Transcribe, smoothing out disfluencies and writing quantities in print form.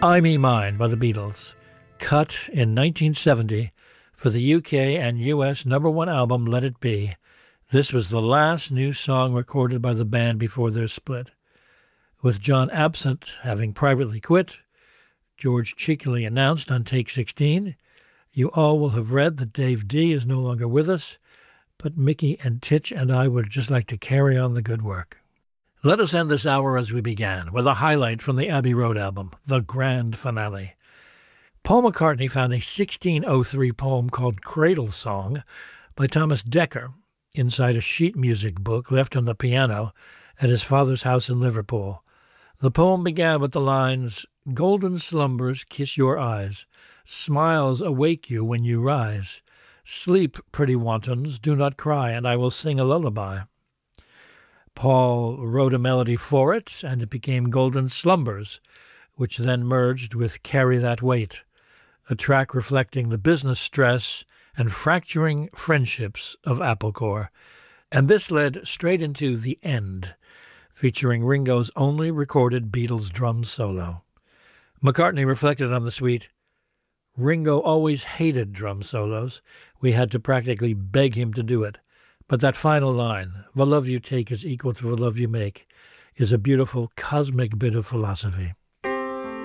I Me Mine by the Beatles, cut in 1970 for the UK and US #1 album Let It Be. This was the last new song recorded by the band before their split. With John absent, having privately quit, George cheekily announced on Take 16, "You all will have read that Dave D is no longer with us, but Mickey and Titch and I would just like to carry on the good work." Let us end this hour as we began, with a highlight from the Abbey Road album, the grand finale. Paul McCartney found a 1603 poem called Cradle Song by Thomas Dekker inside a sheet music book left on the piano at his father's house in Liverpool. The poem began with the lines, "Golden slumbers kiss your eyes, smiles awake you when you rise. Sleep, pretty wantons, do not cry, and I will sing a lullaby." Paul wrote a melody for it, and it became Golden Slumbers, which then merged with Carry That Weight, a track reflecting the business stress and fracturing friendships of Applecore. And this led straight into The End, featuring Ringo's only recorded Beatles drum solo. McCartney reflected on the suite, "Ringo always hated drum solos. We had to practically beg him to do it. But that final line, 'The love you take is equal to the love you make,' is a beautiful cosmic bit of philosophy."